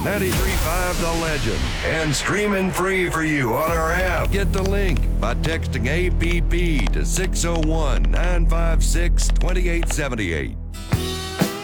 93.5 The Legend. And streaming free for you on our app. Get the link by texting APP to 601 956 2878.